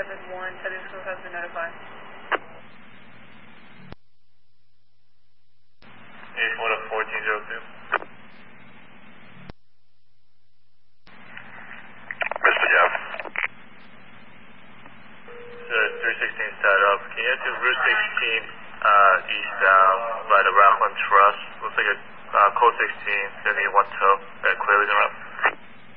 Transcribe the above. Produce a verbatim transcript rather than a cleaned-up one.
seven one, Southern School has been notified. eight four to fourteen oh two. Mister Jeff. Sir, three sixteen start up. Can you head to Route sixteen uh, eastbound by the Rockland Trust? Looks like a uh, code sixteen, seventy-one tow. That clearly is around.